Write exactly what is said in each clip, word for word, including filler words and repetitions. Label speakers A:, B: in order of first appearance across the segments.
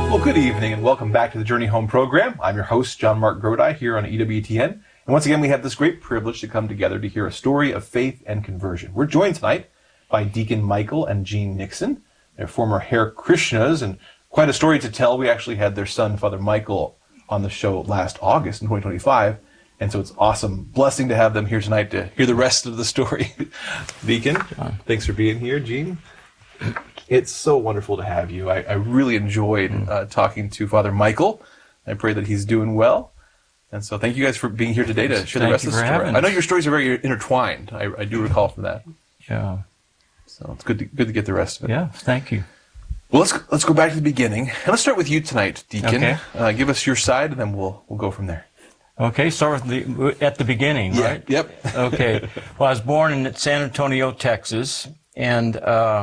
A: Well, good evening and welcome back to the Journey Home program. I'm your host, John Mark Grodi, here on E W T N. And once again, we have this great privilege to come together to hear a story of faith and conversion. We're joined tonight by Deacon Michael and Jean Nixon. They're former Hare Krishnas, and quite a story to tell. We actually had their son, Father Michael, on the show last August in twenty twenty-five. And so it's awesome, blessing to have them here tonight to hear the rest of the story. Deacon, thanks for being here. Jean, it's so wonderful to have you. I, I really enjoyed uh, talking to Father Michael. I pray that he's doing well. And so thank you guys for being here today to share the rest of the story. I know your stories are very intertwined. I, I do recall from that.
B: Yeah.
A: So it's good to, good to get the rest of it.
B: Yeah, thank you.
A: Well, let's let's go back to the beginning. And let's start with you tonight, Deacon.
B: Okay.
A: Uh, give us your side, and then we'll we'll go from there.
B: Okay, start with the, at the beginning,
A: Yeah,
B: right?
A: Yep.
B: Okay. Well, I was born in San Antonio, Texas, and uh,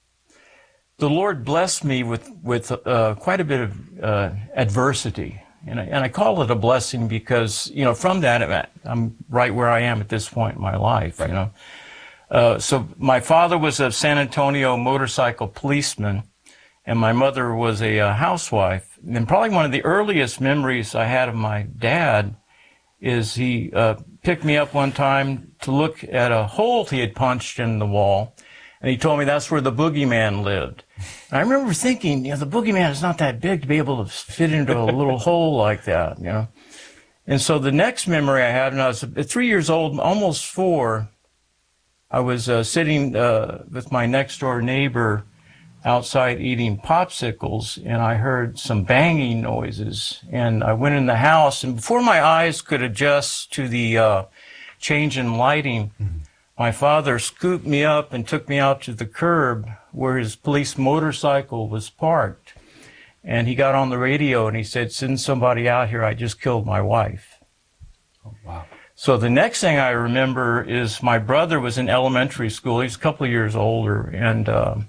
B: the Lord blessed me with, with uh, quite a bit of uh, adversity. And I, and I call it a blessing because, you know, from that, I'm right where I am at this point in my life, right. you know. Uh, so my father was a San Antonio motorcycle policeman, and my mother was a uh, housewife. And probably one of the earliest memories I had of my dad is he uh, picked me up one time to look at a hole he had punched in the wall, and he told me that's where the boogeyman lived. And I remember thinking, you know, the boogeyman is not that big to be able to fit into a little hole like that, you know. And so the next memory I had, when I was three years old, almost four, I was uh, sitting uh, with my next-door neighbor outside eating popsicles, and I heard some banging noises, and I went in the house, and before my eyes could adjust to the uh, change in lighting, mm-hmm. my father scooped me up and took me out to the curb where his police motorcycle was parked, and he got on the radio and he said, "Send somebody out here, I just killed my wife."
A: Oh, wow.
B: So the next thing I remember is my brother was in elementary school. He was a couple of years older, and um,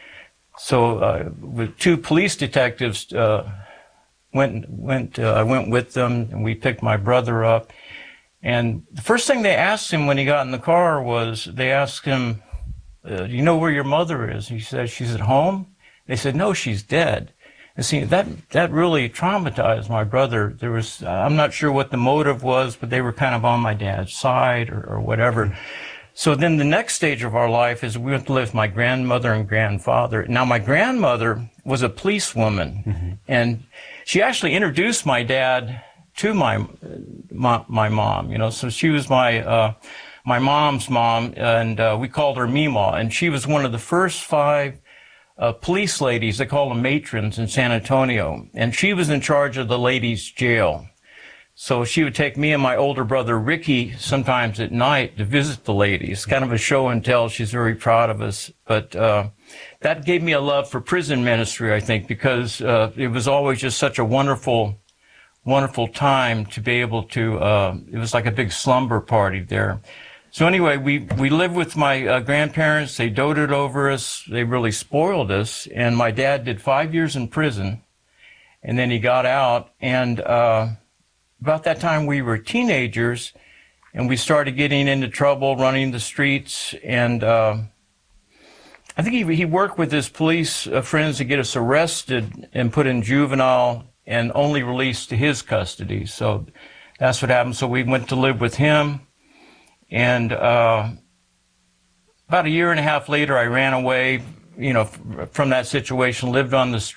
B: So uh, with two police detectives uh, went went uh, I went with them, and we picked my brother up. And the first thing they asked him when he got in the car was they asked him, uh, "Do you know where your mother is?" He said, "She's at home." They said, "No, she's dead." And see, that that really traumatized my brother. There was uh, I'm not sure what the motive was, but they were kind of on my dad's side or, or whatever. So then the next stage of our life is we went to live with my grandmother and grandfather. Now, my grandmother was a policewoman, mm-hmm. and she actually introduced my dad to my, my, my mom, you know, so she was my, uh, my mom's mom, and uh, we called her Meemaw, and she was one of the first five uh, police ladies, they call them matrons in San Antonio, and she was in charge of the ladies' jail. So she would take me and my older brother, Ricky, sometimes at night to visit the ladies. Kind of a show and tell. She's very proud of us. But uh, that gave me a love for prison ministry, I think, because uh, it was always just such a wonderful, wonderful time to be able to, uh, it was like a big slumber party there. So anyway, we, we lived with my uh, grandparents. They doted over us. They really spoiled us. And my dad did five years in prison, and then he got out, and uh, about that time, we were teenagers, and we started getting into trouble, running the streets, and uh, I think he, he worked with his police uh, friends to get us arrested and put in juvenile and only released to his custody. So that's what happened. So we went to live with him, and uh, about a year and a half later, I ran away, you know, from that situation, lived on the street.